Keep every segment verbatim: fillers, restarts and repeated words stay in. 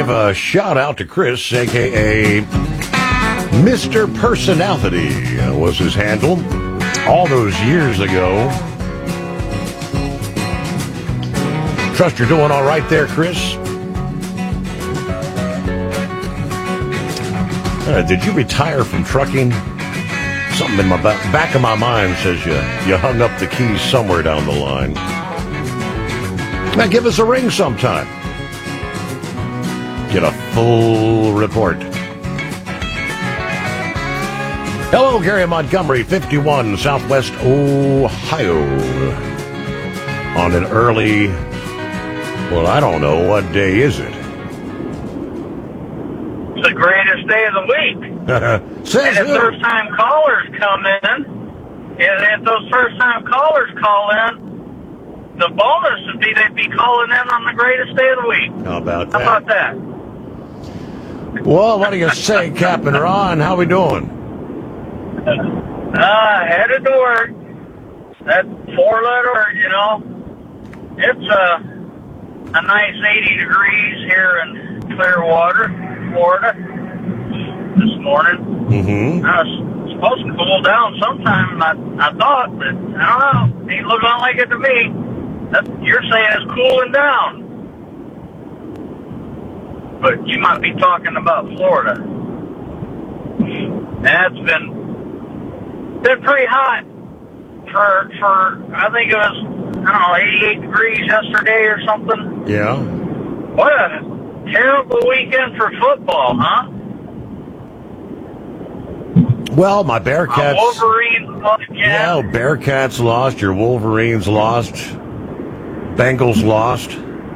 give a shout out to Chris, a k a. Mister Personality was his handle all those years ago. Trust you're doing all right there, Chris. Uh, did you retire from trucking? Something in my back, back of my mind says you, you hung up the keys somewhere down the line. Now give us a ring sometime. Get a full report. Hello, Gary Montgomery, fifty-one, Southwest Ohio. On an early, well, I don't know, what day is it? It's the greatest day of the week. Says and if who? first-time callers come in, and if those first-time callers call in, the bonus would be they'd be calling in on the greatest day of the week. How about How that? about that? Well, what do you say, Captain Ron? How we doing? Uh, headed to work. That four-letter word, you know, it's a, a nice eighty degrees here in Clearwater, Florida, this morning. Mm-hmm. I was supposed to cool down sometime, I, I thought, but I don't know. Ain't looking like it to me. That, you're saying it's cooling down. But you might be talking about Florida. That's been been pretty hot for, for I think it was, I don't know, eighty-eight degrees yesterday or something. Yeah. What a terrible weekend for football, huh? Well, my Bearcats... Uh, Wolverines lost again. Yeah, Bearcats lost. Your Wolverines lost. Bengals lost.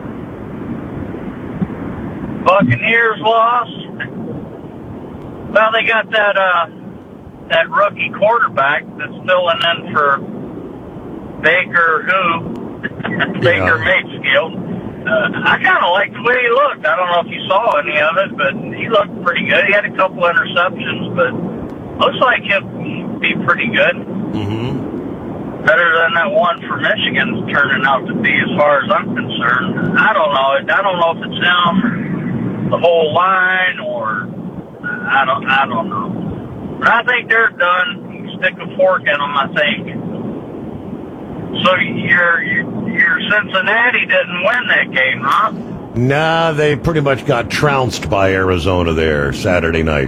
Buccaneers lost. Well, they got that uh, that rookie quarterback that's filling in for Baker who? Baker Mayfield. Uh, I kind of liked the way he looked. I don't know if you saw any of it, but he looked pretty good. He had a couple interceptions, but looks like he'll be pretty good. Mm-hmm. Better than that one for Michigan's turning out to be, as far as I'm concerned. I don't know. I don't know if it's down the whole line or I don't. I don't know. But I think they're done. You can stick a fork in them, I think. So your your Cincinnati didn't win that game, huh? Nah, they pretty much got trounced by Arizona there Saturday night.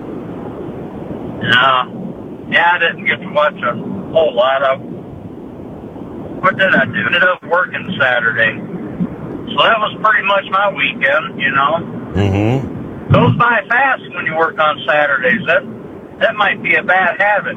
No. Yeah, I didn't get to watch a whole lot of. What did I do? Ended up working Saturday. So that was pretty much my weekend, you know. Mm-hmm. Goes by fast when you work on Saturdays. That that might be a bad habit.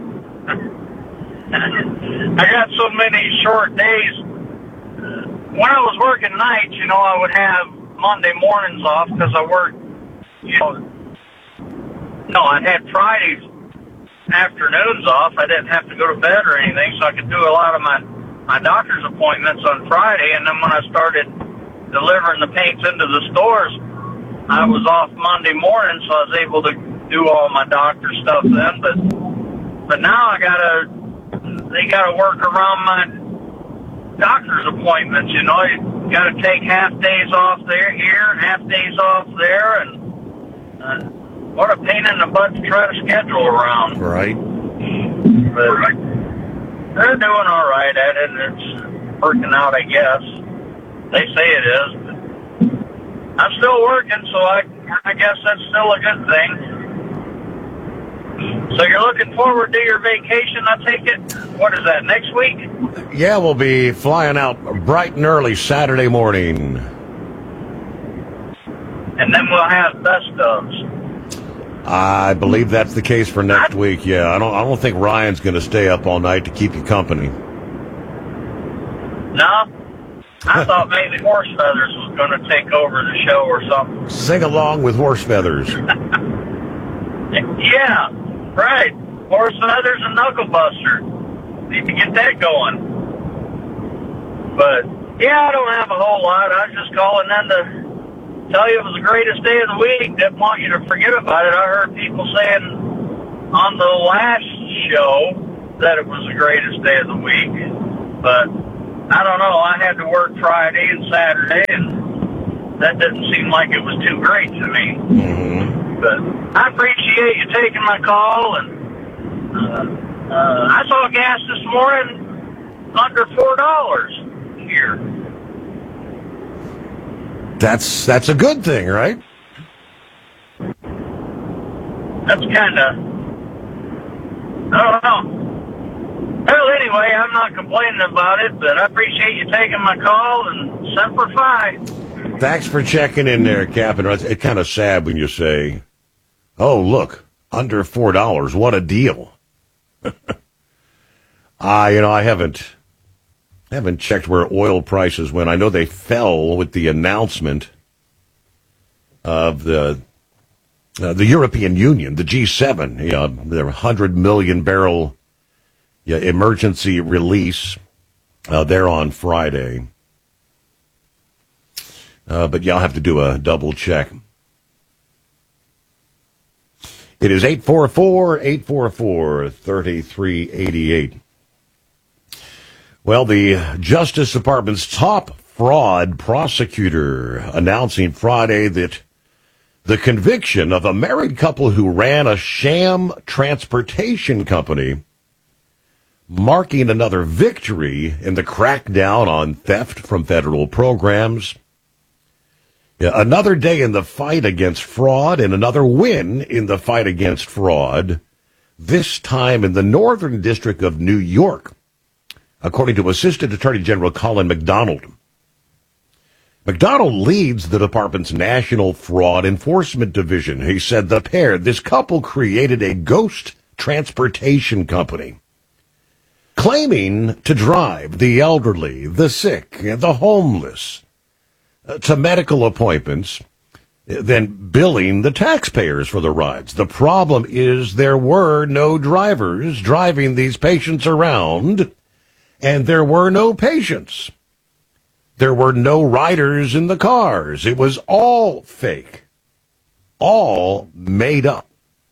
I got so many short days. When I was working nights, you know, I would have Monday mornings off because I worked, you know, no, I had Fridays afternoons off. I didn't have to go to bed or anything, so I could do a lot of my, my doctor's appointments on Friday. And then when I started delivering the paints into the stores, I was off Monday morning, so I was able to do all my doctor stuff then. But but now I gotta, they gotta work around my doctor's appointments. You know, you gotta take half days off there here and half days off there, and uh, what a pain in the butt to try to schedule around. Right. But they're doing all right at it. It's working out, I guess. They say it is. But I'm still working, so I, I guess that's still a good thing. So you're looking forward to your vacation, I take it? What is that, next week? Yeah, we'll be flying out bright and early Saturday morning. And then we'll have best ofs. I believe that's the case for next week. Yeah, I don't. I don't think Ryan's going to stay up all night to keep you company. No, I thought maybe Horse Feathers was going to take over the show or something. Sing along with Horse Feathers. Yeah, right. Horse Feathers and Knuckle Buster. Need to get that going. But yeah, I don't have a whole lot. I was just calling in to tell you it was the greatest day of the week. Didn't want you to forget about it. I heard people saying on the last show that it was the greatest day of the week. But I don't know. I had to work Friday and Saturday, and that doesn't seem like it was too great to me. Mm-hmm. But I appreciate you taking my call, and uh, uh, I saw gas this morning under four dollars here. That's that's a good thing, right? That's kind of, I don't know. Well, anyway, I'm not complaining about it, but I appreciate you taking my call, and Semper Fi. Thanks for checking in there, Captain. It's kind of sad when you say, oh, look, under four dollars. What a deal. Ah, uh, you know, I haven't haven't checked where oil prices went. I know they fell with the announcement of the uh, the European Union, the G seven, you know, their one hundred million barrel yeah, emergency release uh, there on Friday. Uh, but yeah, I'll have to do a double check. It is eight four four, eight four four, three three eight eight. Well, the Justice Department's top fraud prosecutor announcing Friday that the conviction of a married couple who ran a sham transportation company, marking another victory in the crackdown on theft from federal programs. Yeah, another day in the fight against fraud and another win in the fight against fraud, this time in the Northern District of New York, according to Assistant Attorney General Colin McDonald. McDonald leads the department's National Fraud Enforcement Division. He said the pair, this couple, created a ghost transportation company, claiming to drive the elderly, the sick, and the homeless to medical appointments, then billing the taxpayers for the rides. The problem is there were no drivers driving these patients around, and there were no patients. There were no riders in the cars. It was all fake, all made up.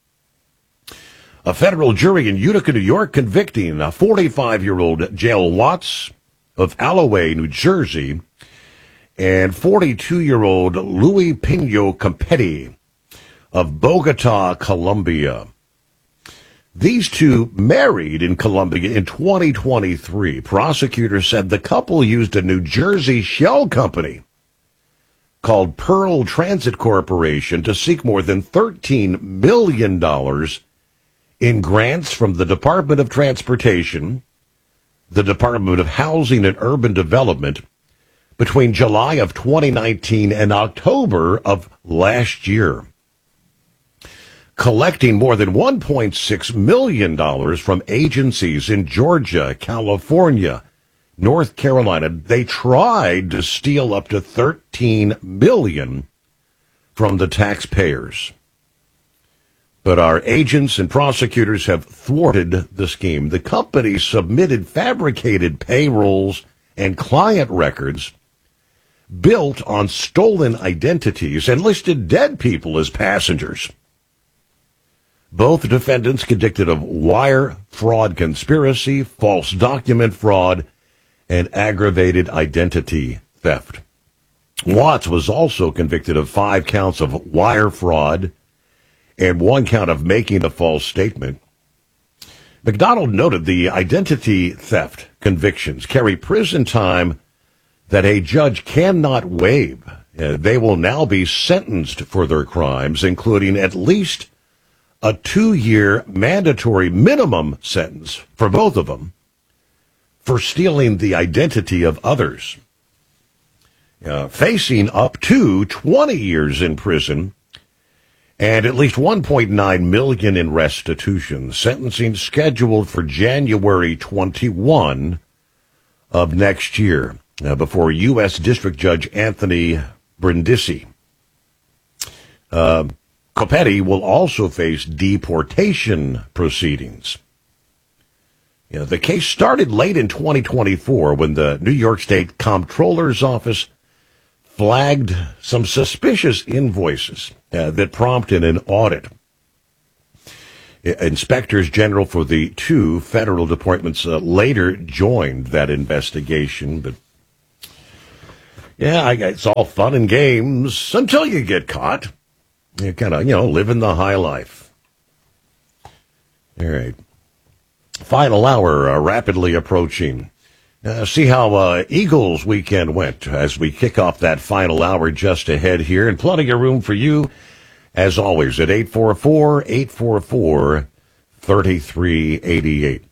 A federal jury in Utica, New York, convicting a forty-five-year-old Jael Watts of Alloway, New Jersey, and forty-two-year-old Louis Pino Campetti of Bogota, Colombia. These two married in Colombia in twenty twenty-three. Prosecutors said the couple used a New Jersey shell company called Pearl Transit Corporation to seek more than thirteen million dollars in grants from the Department of Transportation, the Department of Housing and Urban Development, between July of twenty nineteen and October of last year, collecting more than one point six million dollars from agencies in Georgia, California, North Carolina. They tried to steal up to thirteen million dollars from the taxpayers. But our agents and prosecutors have thwarted the scheme. The company submitted fabricated payrolls and client records built on stolen identities and listed dead people as passengers. Both defendants convicted of wire fraud conspiracy, false document fraud, and aggravated identity theft. Watts was also convicted of five counts of wire fraud and one count of making a false statement. McDonald noted the identity theft convictions carry prison time that a judge cannot waive. Uh, they will now be sentenced for their crimes, including at least a two-year mandatory minimum sentence for both of them for stealing the identity of others, uh, facing up to twenty years in prison and at least one point nine million dollars in restitution. Sentencing scheduled for January twenty-first of next year uh, before U S District Judge Anthony Brindisi. Uh, Campetti will also face deportation proceedings. You know, the case started late in twenty twenty-four when the New York State Comptroller's Office flagged some suspicious invoices uh, that prompted an audit. Inspectors General for the two federal departments uh, later joined that investigation, but Yeah, I, it's all fun and games until you get caught. You kind of, you know, living the high life. All right. Final hour uh, rapidly approaching. Uh, see how uh, Eagles weekend went as we kick off that final hour just ahead here. And plenty of room for you, as always, at eight four four, eight four four, three three eight eight.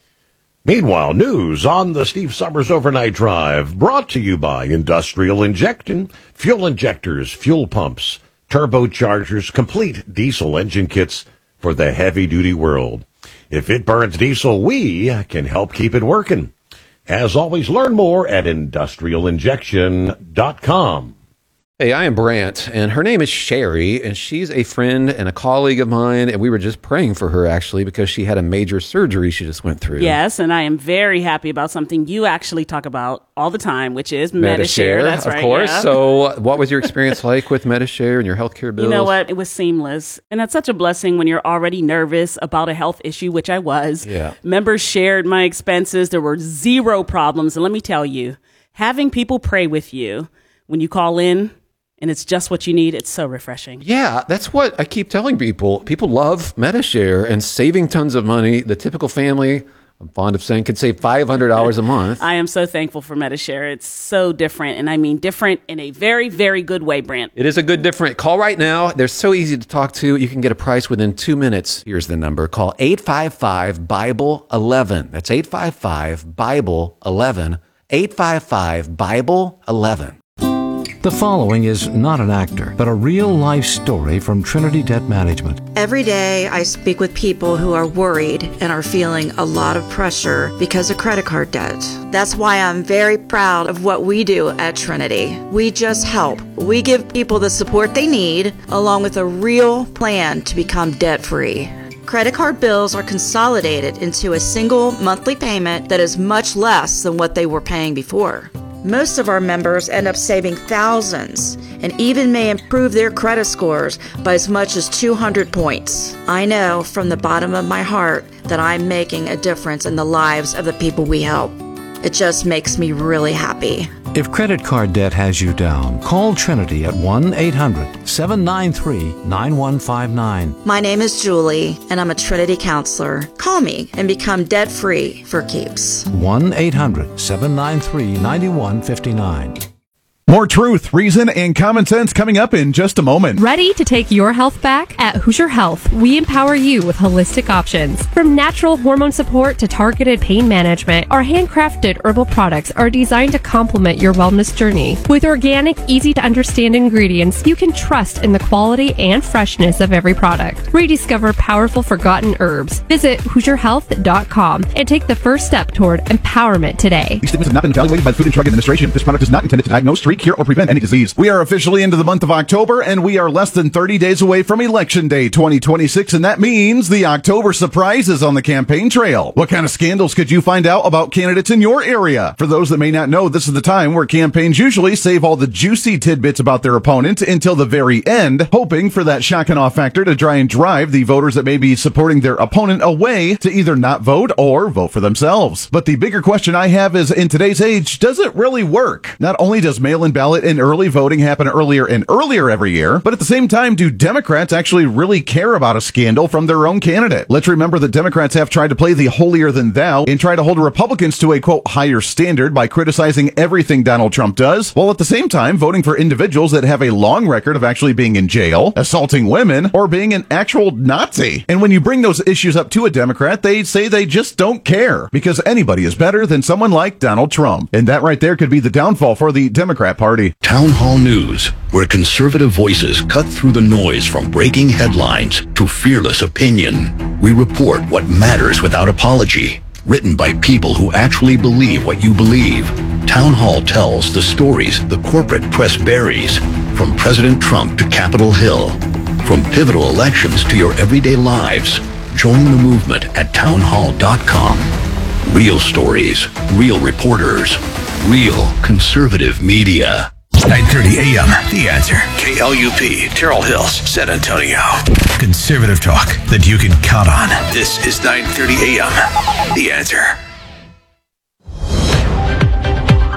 Meanwhile, news on the Steve Summers Overnight Drive, brought to you by Industrial Injecting, fuel injectors, fuel pumps, turbochargers, complete diesel engine kits for the heavy-duty world. If it burns diesel, we can help keep it working. As always, learn more at industrial injection dot com. Hey, I am Brant, and her name is Sherry, and she's a friend and a colleague of mine, and we were just praying for her, actually, because she had a major surgery she just went through. Yes, and I am very happy about something you actually talk about all the time, which is Medi-Share. Medi-Share, That's of right, course. yeah. So what was your experience like with Medi-Share and your healthcare bills? You know what? It was seamless, and that's such a blessing when you're already nervous about a health issue, which I was. Yeah. Members shared my expenses. There were zero problems, and let me tell you, having people pray with you when you call in, and it's just what you need, it's so refreshing. Yeah, that's what I keep telling people. People love Medi-Share and saving tons of money. The typical family, I'm fond of saying, could save five hundred dollars a month. I am so thankful for Medi-Share. It's so different, and I mean different in a very, very good way, Brant. It is a good different. Call right now. They're so easy to talk to. You can get a price within two minutes. Here's the number. Call eight five five, Bible eleven. That's eight five five, Bible eleven. eight five five, Bible eleven. The following is not an actor, but a real-life story from Trinity Debt Management. Every day, I speak with people who are worried and are feeling a lot of pressure because of credit card debt. That's why I'm very proud of what we do at Trinity. We just help. We give people the support they need, along with a real plan to become debt-free. Credit card bills are consolidated into a single monthly payment that is much less than what they were paying before. Most of our members end up saving thousands and even may improve their credit scores by as much as two hundred points. I know from the bottom of my heart that I'm making a difference in the lives of the people we help. It just makes me really happy. If credit card debt has you down, call Trinity at one eight hundred, seven nine three, nine one five nine. My name is Julie, and I'm a Trinity counselor. Call me and become debt-free for keeps. one eight hundred, seven nine three, nine one five nine. More truth, reason, and common sense coming up in just a moment. Ready to take your health back? At Hoosier Health, we empower you with holistic options. From natural hormone support to targeted pain management, our handcrafted herbal products are designed to complement your wellness journey. With organic, easy-to-understand ingredients, you can trust in the quality and freshness of every product. Rediscover powerful forgotten herbs. Visit Hoosier Health dot com and take the first step toward empowerment today. These statements have not been evaluated by the Food and Drug Administration. This product is not intended to diagnose, treat, cure, or prevent any disease. We are officially into the month of October, and we are less than thirty days away from Election Day twenty twenty-six, and that means the October surprise is on the campaign trail. What kind of scandals could you find out about candidates in your area? For those that may not know, this is the time where campaigns usually save all the juicy tidbits about their opponent until the very end, hoping for that shock and awe factor to try and drive the voters that may be supporting their opponent away to either not vote or vote for themselves. But the bigger question I have is, in today's age, does it really work? Not only does mail-in ballot and early voting happen earlier and earlier every year, but at the same time, do Democrats actually really care about a scandal from their own candidate? Let's remember that Democrats have tried to play the holier than thou and try to hold Republicans to a, quote, higher standard by criticizing everything Donald Trump does, while at the same time voting for individuals that have a long record of actually being in jail, assaulting women, or being an actual Nazi. And when you bring those issues up to a Democrat, they say they just don't care, because anybody is better than someone like Donald Trump. And that right there could be the downfall for the Democrat Party. Town Hall News, where conservative voices cut through the noise from breaking headlines to fearless opinion. We report what matters without apology. Written by people who actually believe what you believe. Town Hall tells the stories the corporate press buries, from President Trump to Capitol Hill. From pivotal elections to your everyday lives. Join the movement at town hall dot com. Real stories, real reporters, real conservative media. nine thirty a.m. The Answer. K L U P, Terrell Hills, San Antonio. Conservative talk that you can count on. This is nine thirty a.m. The Answer.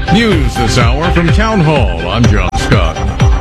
News this hour from Town Hall. I'm John Scott.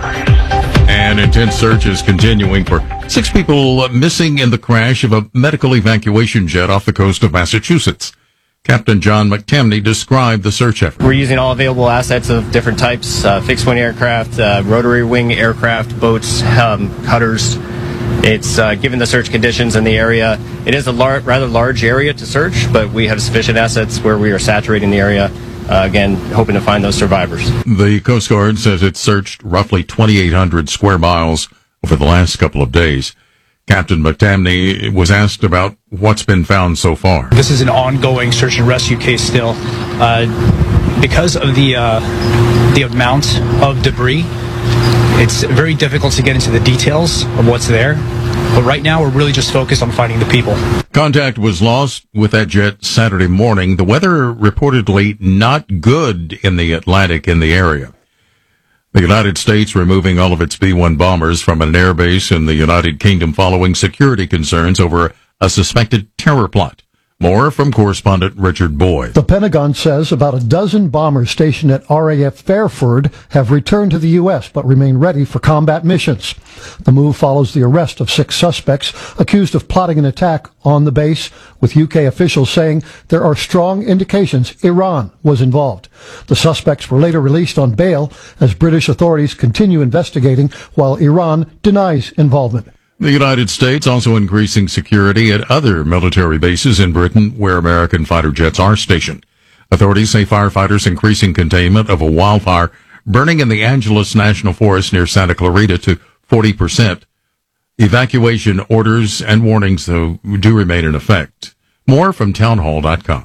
An intense search is continuing for six people missing in the crash of a medical evacuation jet off the coast of Massachusetts. Captain John McTamney described the search effort. We're using all available assets of different types, uh, fixed-wing aircraft, uh, rotary wing aircraft, boats, um, cutters. It's uh, given the search conditions in the area. It is a lar- rather large area to search, but we have sufficient assets where we are saturating the area. Uh, again, hoping to find those survivors. The Coast Guard says it searched roughly twenty-eight hundred square miles over the last couple of days. Captain McTamney was asked about what's been found so far. This is an ongoing search and rescue case still. Uh, because of the uh, the amount of debris, it's very difficult to get into the details of what's there. But right now, we're really just focused on finding the people. Contact was lost with that jet Saturday morning. The weather reportedly not good in the Atlantic in the area. The United States removing all of its B one bombers from an airbase in the United Kingdom following security concerns over a suspected terror plot. More from correspondent Richard Boyd. The Pentagon says about a dozen bombers stationed at R A F Fairford have returned to the U S but remain ready for combat missions. The move follows the arrest of six suspects accused of plotting an attack on the base, with U K officials saying there are strong indications Iran was involved. The suspects were later released on bail as British authorities continue investigating while Iran denies involvement. The United States also increasing security at other military bases in Britain where American fighter jets are stationed. Authorities say firefighters increasing containment of a wildfire burning in the Angeles National Forest near Santa Clarita to forty percent. Evacuation orders and warnings, though, do remain in effect. More from townhall dot com.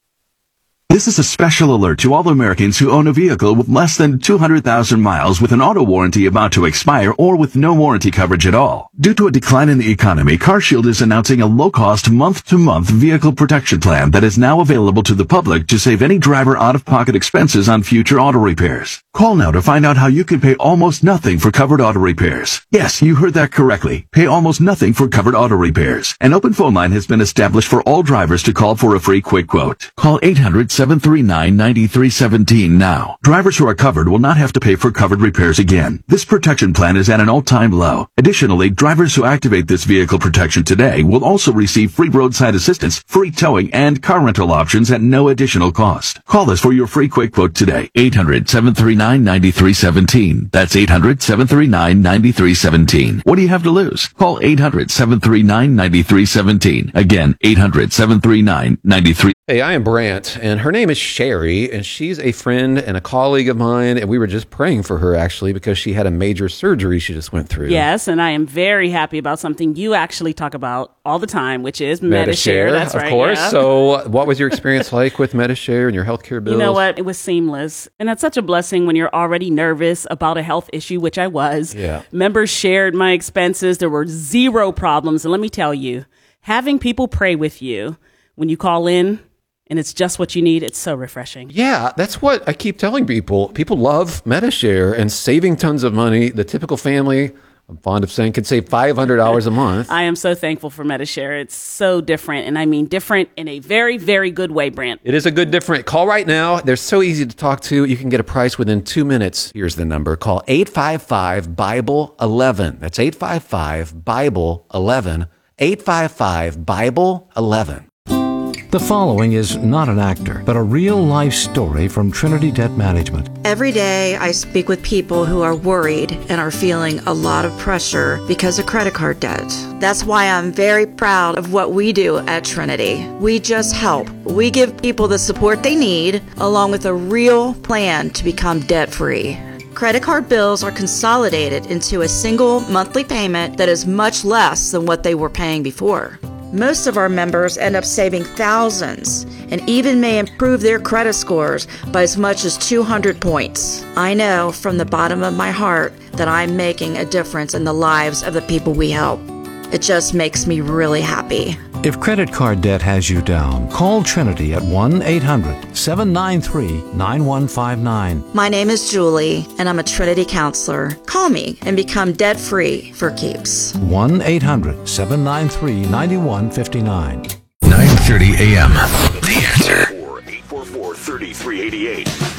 This is a special alert to all Americans who own a vehicle with less than two hundred thousand miles with an auto warranty about to expire or with no warranty coverage at all. Due to a decline in the economy, CarShield is announcing a low-cost month-to-month vehicle protection plan that is now available to the public to save any driver out-of-pocket expenses on future auto repairs. Call now to find out how you can pay almost nothing for covered auto repairs. Yes, you heard that correctly. Pay almost nothing for covered auto repairs. An open phone line has been established for all drivers to call for a free quick quote. Call eight hundred, seven three nine, nine three one seven now. Drivers who are covered will not have to pay for covered repairs again. This protection plan is at an all-time low. Additionally, drivers who activate this vehicle protection today will also receive free roadside assistance, free towing, and car rental options at no additional cost. Call us for your free quick quote today. eight hundred, seven three nine, nine three one seven. That's eight hundred, seven three nine, nine three one seven. What do you have to lose? Call eight hundred, seven three nine, nine three one seven. Again, eight hundred, seven three nine, nine three. Hey, I am Brant, and her name is Sherry, and she's a friend and a colleague of mine, and we were just praying for her, actually, because she had a major surgery she just went through. Yes, and I am very happy about something you actually talk about all the time, which is Medi-Share. Medi-Share, That's of right, course. yeah. So what was your experience like with Medi-Share and your healthcare bills? You know what? It was seamless. And that's such a blessing when you're already nervous about a health issue, which I was. Yeah. Members shared my expenses. There were zero problems. And let me tell you, having people pray with you when you call in, and it's just what you need, it's so refreshing. Yeah, that's what I keep telling people. People love Medi-Share and saving tons of money. The typical family, I'm fond of saying, could save five hundred dollars a month. I am so thankful for Medi-Share. It's so different, and I mean different in a very, very good way, Brant. It is a good different. Call right now. They're so easy to talk to. You can get a price within two minutes. Here's the number. Call eight five five, Bible eleven. That's eight five five, Bible eleven. eight five five, Bible eleven. The following is not an actor, but a real-life story from Trinity Debt Management. Every day I speak with people who are worried and are feeling a lot of pressure because of credit card debt. That's why I'm very proud of what we do at Trinity. We just help. We give people the support they need, along with a real plan to become debt-free. Credit card bills are consolidated into a single monthly payment that is much less than what they were paying before. Most of our members end up saving thousands and even may improve their credit scores by as much as two hundred points. I know from the bottom of my heart that I'm making a difference in the lives of the people we help. It just makes me really happy. If credit card debt has you down, call Trinity at one eight hundred, seven nine three, nine one five nine. My name is Julie, and I'm a Trinity counselor. Call me and become debt-free for keeps. one eight hundred, seven nine three, nine one five nine. nine thirty a.m. The Answer. eight four four, three three eight eight.